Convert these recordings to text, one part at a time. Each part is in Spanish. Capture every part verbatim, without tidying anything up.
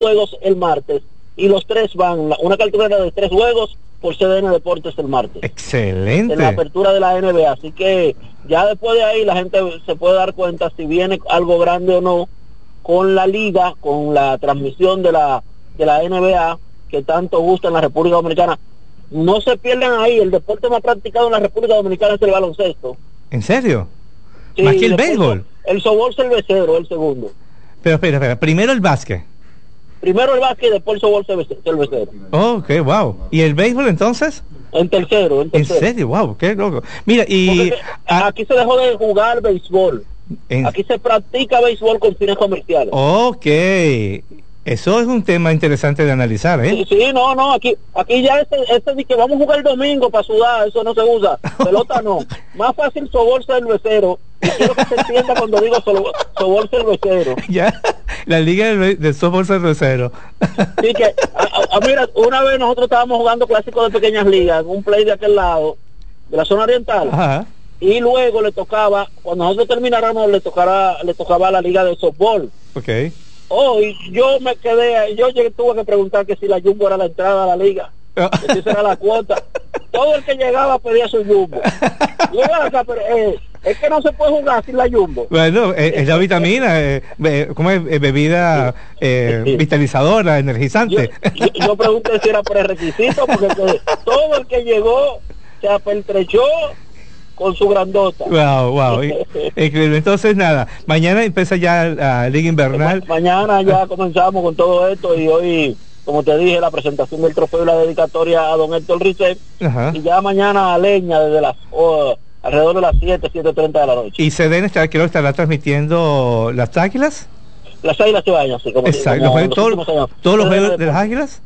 juegos el martes y los tres van, una cartelera de tres juegos por C D N Deportes el martes. Excelente. En la apertura de la N B A, así que ya después de ahí la gente se puede dar cuenta si viene algo grande o no con la liga, con la transmisión de la de la N B A que tanto gusta en la República Dominicana. No se pierdan ahí, el deporte más practicado en la República Dominicana es el baloncesto. ¿En serio? Sí, ¿Más que el después, béisbol? El softball cervecero, el segundo. Pero espera, espera, primero el básquet. Primero el básquet y después el softball cervecero. Oh, ok, wow. ¿Y el béisbol entonces? En tercero, en tercero. ¿En serio? Wow, qué loco. Mira, y... Porque aquí se dejó de jugar béisbol. En... Aquí se practica béisbol con fines comerciales. Ok. Eso es un tema interesante de analizar, ¿eh? Sí, sí, no, no, aquí aquí ya este, este de que vamos a jugar el domingo para sudar, eso no se usa. Pelota no. Más fácil sobol cervecero. Y quiero que se entienda cuando digo sobol cervecero. Ya, la liga del, del sobol cervecero. Sí, que, a, a, mira, una vez nosotros estábamos jugando clásicos de pequeñas ligas, en un play de aquel lado, de la zona oriental. Ajá. Y luego le tocaba, cuando nosotros termináramos, le tocara, le tocaba a la liga de softball. Ok. Oh, y yo me quedé, yo llegué, tuve que preguntar que si la Jumbo era la entrada a la liga, que si esa era la cuota. Todo el que llegaba pedía su Jumbo. Luego acá, pero, eh, es que no se puede jugar sin la Jumbo. Bueno, eh, es la vitamina, eh, eh, ¿cómo es? Eh, bebida eh, sí. vitalizadora, energizante. Yo, yo, yo pregunté si era prerequisito, porque que, todo el que llegó se apertrechó con su grandota. Wow, wow. Increíble. Entonces, nada, mañana empieza ya la Liga Invernal. Ma mañana ya comenzamos con todo esto y hoy, como te dije, la presentación del trofeo y la dedicatoria a don Héctor Ricet. Y ya mañana a leña desde las oh, alrededor de las siete, siete treinta de la noche. ¿Y C D N está, creo que estará transmitiendo las Águilas? Las Águilas se vayan, sí. Como exacto. Como ¿Los juegos, todo, ¿Todos los juegos de las Águilas?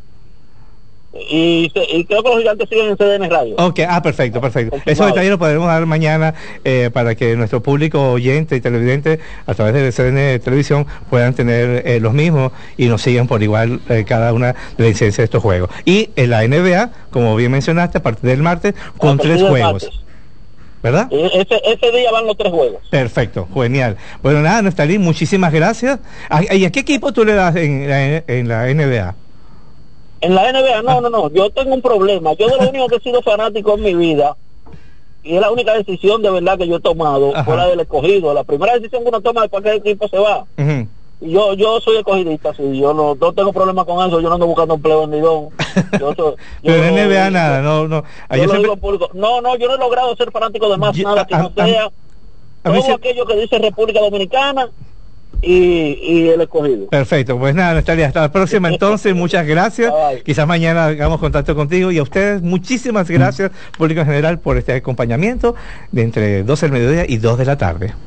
Y, y creo que los gigantes siguen en C D N Radio. Ok, ah, perfecto, perfecto. Esos detalles los podremos dar mañana eh, para que nuestro público oyente y televidente a través de C D N Televisión puedan tener eh, los mismos y nos sigan por igual eh, cada una de la incidencia de estos juegos. Y en la N B A, como bien mencionaste, a partir del martes, con tres juegos. Martes. ¿Verdad? Ese, ese día van los tres juegos. Perfecto, genial. Bueno, nada, Neftalí, muchísimas gracias. ¿Y a qué equipo tú le das en la, en la N B A? En la N B A, no, no, no, yo tengo un problema. Yo de lo único que he sido fanático en mi vida, y es la única decisión de verdad que yo he tomado, fue la del escogido. La primera decisión que uno toma de cualquier equipo se va. Uh-huh. Y yo yo soy escogidista, sí, yo no, no tengo problema con eso, yo no ando buscando empleo en Nidón. Yo soy, yo Pero en N B A nada, no, no. Yo yo siempre... público. No, no, yo no he logrado ser fanático de más yo, nada que a, no sea a, a todo se... aquello que dice República Dominicana. Y, y el escogido. Perfecto, pues nada, Neftalí, hasta la próxima entonces, muchas gracias. Bye. Quizás mañana hagamos contacto contigo y a ustedes muchísimas gracias, público en general, por este acompañamiento de entre doce del mediodía y dos de la tarde.